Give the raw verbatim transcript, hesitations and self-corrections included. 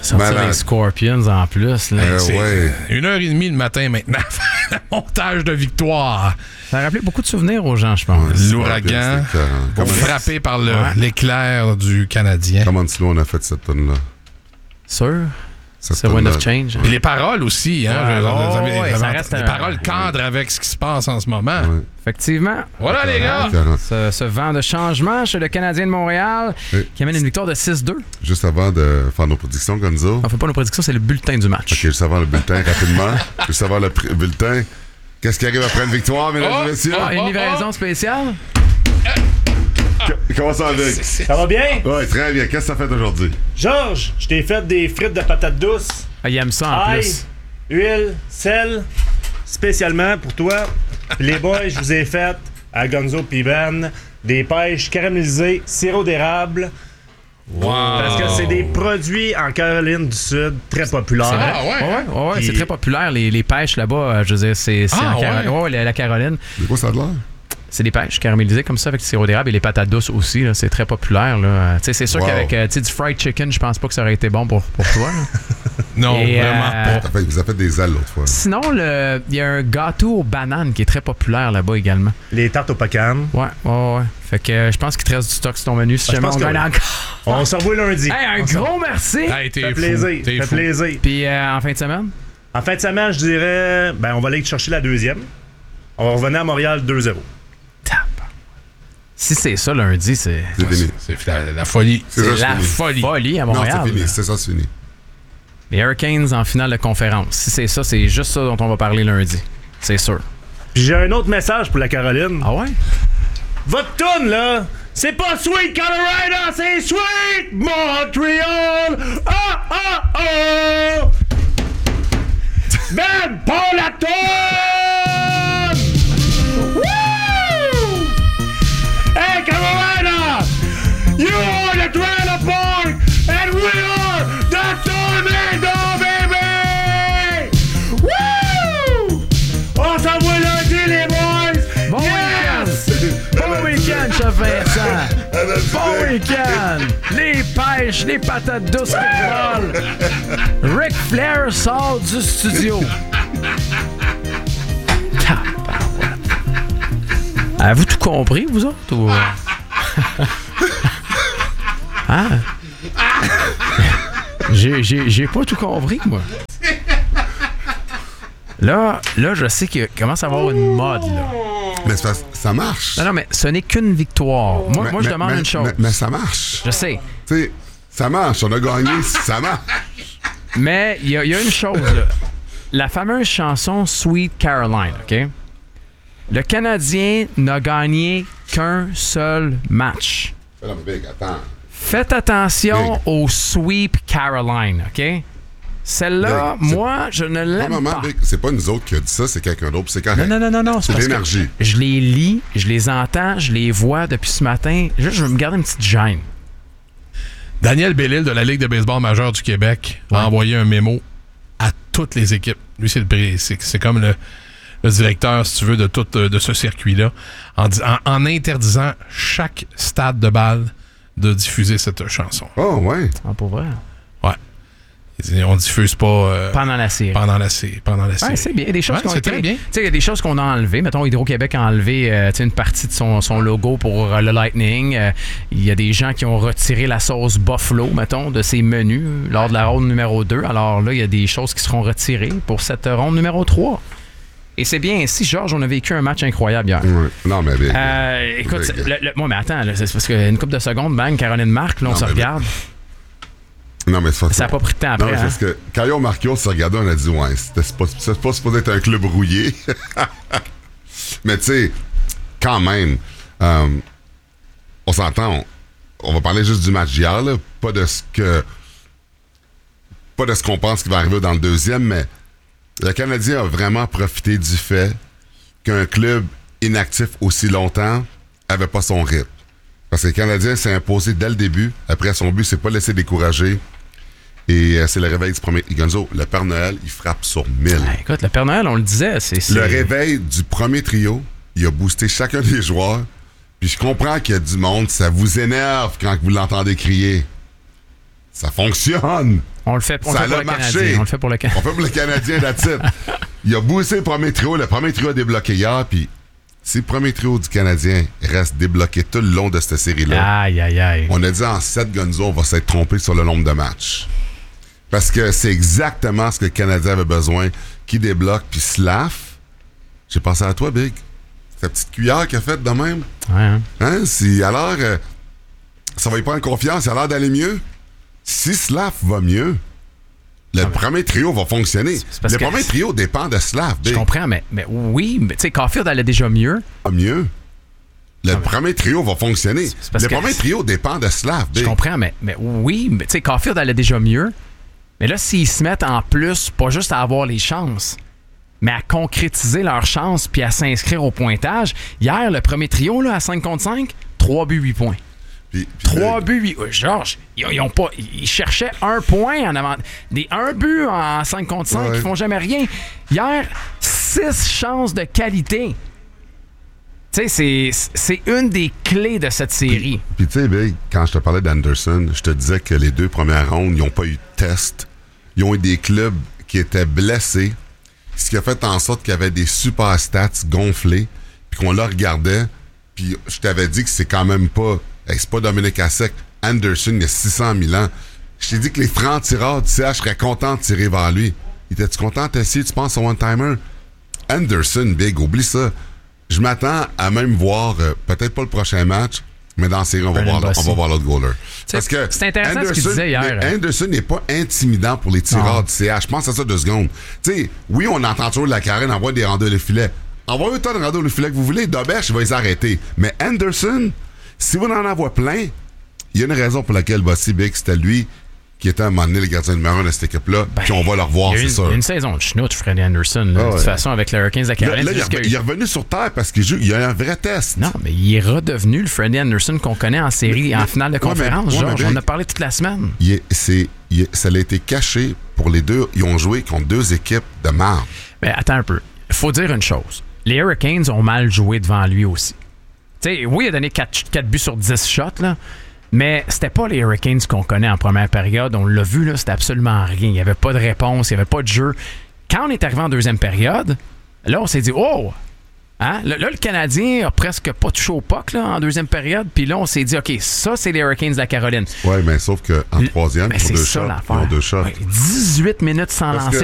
Sortir les Scorpions en plus. Là. Euh, c'est ouais. Une heure et demie le matin maintenant. Le montage de victoire. Ça a rappelé beaucoup de souvenirs aux gens, je pense. Ouais, L'ouragan, frappé par le, ouais. l'éclair du Canadien. Comment slow on a fait cette tonne là? Sûr? C'est Wind of Change. Et les paroles aussi, hein? Ouais, je, oh, vous avez, ouais, vous ça avez, reste les un... paroles cadrent avec ce qui se passe en ce moment. Ouais. Effectivement. Voilà, les gars! Ce, ce vent de changement chez le Canadien de Montréal Et qui amène une victoire de six deux. Juste avant de faire nos prédictions, Gonzo. On fait pas nos prédictions, c'est le bulletin du match. OK, juste avant le bulletin, rapidement. Juste avant le pr- bulletin. Qu'est-ce qui arrive après une victoire, mesdames Oh, et messieurs? Ah, une livraison spéciale? Comment ça avec? Ça va bien? Ouais, très bien. Qu'est-ce que ça fait aujourd'hui? Georges, je t'ai fait des frites de patates douces. Ah, il aime ça en Ail, plus. huile, sel, spécialement pour toi. Puis les boys, je vous ai fait à Gonzo pis Ben des pêches caramélisées, sirop d'érable. Wow. Parce que c'est des produits en Caroline du Sud très populaires. Ah, ouais? Ouais, ouais, ouais, Puis- c'est très populaire, les, les pêches là-bas. euh, Je veux dire, c'est, c'est Ah, en Caro- ouais? ouais, la, la Caroline. De quoi ça a de l'air? C'est des pêches caramélisées comme ça avec le sirop d'érable et les patates douces aussi. Là, c'est très populaire. Là. Euh, tu sais, c'est sûr Wow. qu'avec euh, tu sais, du fried chicken, je pense pas que ça aurait été bon pour, pour toi. là. Non, Et, vraiment euh, pas. Ça fait, vous avez fait des ailes l'autre fois. Sinon, le- il y a un gâteau aux bananes qui est très populaire là-bas également. Les tartes au pecan. Ouais, ouais, ouais. Fait que euh, je pense qu'il te reste du stock sur ton menu si Ah, je jamais pense on que gagne oui. encore. On se revoit lundi. Hey, un gros merci! Hey, t'es Ça fait fou. plaisir. T'es Ça fait fou. plaisir. Puis euh, en fin de semaine? En fin de semaine, je dirais, ben, on va aller chercher la deuxième. On va revenir à Montréal deux zéro. Si c'est ça lundi, c'est, C'est fini. C'est la, la folie. C'est c'est ça, c'est la fini. folie. folie à Non, Montréal. c'est fini. C'est ça, c'est fini. Les Hurricanes en finale de conférence. Si c'est ça, c'est juste ça dont on va parler lundi. C'est sûr. Puis j'ai un autre message pour la Caroline. Ah ouais? Votre tune là, c'est pas Sweet Colorado, c'est Sweet Montreal. Ah ah ah. Ben, pas la tune. Woo! Hey Carolina, you are the trailer park and we are the Tornado, baby. Woo! On s'en va lundi les boys. Bon Yes! Bon week-end, chef Vincent! Bon week-end! Les pêches, les patates douces qui volent! Ric Flair sort du studio! Tabarouette. Avez-vous tout compris, vous autres? Ou... Hein? J'ai, j'ai, j'ai pas tout compris, moi. Là, là, je sais qu'il commence à avoir une mode, là. Mais c'est parce- ça marche. Non, non, mais ce n'est qu'une victoire. Moi, Mais- moi je mais- demande mais- une chose. Mais, mais ça marche. Je sais. Tu sais, ça marche. On a gagné, ça marche. Mais il y, a- il y a une chose, là. La fameuse chanson Sweet Caroline, OK? Le Canadien n'a gagné qu'un seul match. Non, mais Big, attends. Faites attention Big. au Sweep Caroline, OK? Celle-là, Big, c'est- moi, je ne l'aime Maman, pas. Big, c'est pas nous autres qui a dit ça, c'est quelqu'un d'autre, puis c'est correct. Non, non, non, non, non. C'est parce que l'énergie. Je les lis, je les entends, je les vois depuis ce matin. Juste, je veux me garder une petite gêne. Daniel Bellil de la Ligue de baseball majeure du Québec Ouais. a envoyé un mémo à toutes les équipes. Lui, c'est, le, pré- c'est, c'est comme le, le directeur, si tu veux, de tout euh, de ce circuit-là, en, dis- en, en interdisant chaque stade de balle de diffuser cette chanson. Oh, ouais. Ah, pour vrai. Ouais. Il dit, on diffuse pas euh, Pendant la série. pendant la sé- pendant la série. Ouais, c'est bien. Il y a des choses Ouais, qu'on c'est très bien. Tu sais, il y a des choses qu'on a enlevées. Mettons, Hydro-Québec a enlevé euh, tu sais, une partie de son, son logo pour euh, le Lightning. Euh, Il y a des gens qui ont retiré la sauce Buffalo, mettons, de ses menus lors de la ronde numéro deux. Alors là, il y a des choses qui seront retirées pour cette ronde numéro trois. Et c'est bien ainsi, Georges, on a vécu un match incroyable hier. Ouais. Non, mais Big. Euh, écoute, Big. le, le- moi, mais attends, là, c'est parce qu'une couple de secondes, bang, Caroline marque, là, on Non, se mais- regarde. Non, mais c'est pas Ça n'a pas pris de temps Non, après. mais c'est hein. parce que quand ils ont marqué, on s'est regardé, on a dit, ouais, c'était c'est pas, c'est pas supposé être un club rouillé. Mais tu sais, quand même, euh, on s'entend, on, on va parler juste du match d'hier, là, pas de ce que. Pas de ce qu'on pense qui va arriver dans le deuxième, mais le Canadien a vraiment profité du fait qu'un club inactif aussi longtemps avait pas son rythme. Parce que le Canadien s'est imposé dès le début. Après, son but, c'est pas laisser décourager. Et euh, c'est le réveil du premier. Gonzo, le Père Noël, il frappe sur mille. Ah, écoute, le Père Noël, on le disait, c'est... c'est- Le réveil du premier trio, il a boosté chacun des joueurs. Puis je comprends qu'il y a du monde, ça vous énerve quand vous l'entendez crier. Ça fonctionne. On le fait, on ça le fait pour a le marché. Canadien. On le fait pour le Canadien. On fait pour le Canadien, that's it. Il a boosté le premier trio. Le premier trio a débloqué hier, puis si le premier trio du Canadien reste débloqué tout le long de cette série-là, Aïe, aïe, aïe. on a dit en sept Gonzo, on va s'être trompé sur le nombre de matchs. Parce que c'est exactement ce que le Canadien avait besoin, qui débloque, puis Slav, j'ai pensé à toi, Big. Ta petite cuillère qu'il a faite de même. Ouais, hein? Hein? Si, alors, euh, ça va y prendre confiance, il a l'air d'aller mieux. Si Slav va mieux, le ah, premier trio va fonctionner. Le Le premier trio dépend de Slav. Je comprends, mais, mais oui, mais tu sais, Caulfield allait déjà mieux. Va mieux. Le ah, premier trio va fonctionner. Le premier trio dépend de Slav. Je comprends, mais, mais oui, mais tu sais, Caulfield allait déjà mieux. Mais là, s'ils se mettent en plus, pas juste à avoir les chances, mais à concrétiser leurs chances puis à s'inscrire au pointage. Hier, le premier trio là, à cinq contre cinq, trois buts, huit points. Puis, puis trois là, buts, huit... Georges, ils, ils ont pas... Ils cherchaient un point en avant. Des un but en cinq contre cinq, ouais. Ils font jamais rien. Hier, six chances de qualité. Tu sais, c'est, c'est une des clés de cette série. Puis, tu sais, Big, quand je te parlais d'Anderson, je te disais que les deux premières rondes, ils n'ont pas eu de test. Ils ont eu des clubs qui étaient blessés, ce qui a fait en sorte qu'il y avait des super stats gonflés, puis qu'on le regardait, puis je t'avais dit que c'est quand même pas... Hey, c'est pas Dominique Hasek. Anderson, il y a six cent mille ans. Je t'ai dit que les francs-tireurs du C H seraient contents de tirer vers lui. Étais-tu content d'essayer, tu penses, au one-timer? Anderson, Big, oublie ça. Je m'attends à même voir, euh, peut-être pas le prochain match, mais dans la série, on va, voir, on va voir l'autre goaler. Parce que c'est intéressant Anderson, ce qu'il disait hier. Anderson n'est pas intimidant pour les tireurs non. du C H. Je pense à ça deux secondes. Tu sais, oui, on entend toujours la carène, envoie des randonneurs le filet. Envoyez autant de randonneurs le filet que vous voulez. Doberge, il va les arrêter. Mais Anderson, si vous en envoyez plein, il y a une raison pour laquelle Bossy Big, c'était lui qui était à un moment donné le gardien numéro un de cette équipe-là, ben, puis on va le revoir, c'est une, sûr. Il y a une saison de schnout, Freddie Anderson, là, ah, de toute ouais. façon, avec les Hurricanes de Caroline. Là, là, il, est, il est revenu sur terre parce qu'il joue, il y a un vrai test. Non, mais il est redevenu le Freddie Anderson qu'on connaît en série, mais, en finale de conférence. Ouais, mais, Georges, ouais, mais, on en a parlé toute la semaine. Il est, c'est, il est, ça a été caché pour les deux. Ils ont joué contre deux équipes de marde. Mais attends un peu. Il faut dire une chose. Les Hurricanes ont mal joué devant lui aussi. Tu sais, oui, il a donné quatre buts sur dix shots, là. Mais c'était pas les Hurricanes qu'on connaît en première période. On l'a vu, là, c'était absolument rien. Il n'y avait pas de réponse, il n'y avait pas de jeu. Quand on est arrivé en deuxième période, là, on s'est dit, oh! Hein? Là, là, le Canadien a presque pas touché au puck là, en deuxième période. Puis là, on s'est dit, OK, ça, c'est les Hurricanes de la Caroline. Oui, mais sauf qu'en troisième, ben, ils ont deux ça, shots. Ils ont deux shots. Ouais, dix-huit minutes sans Parce lancer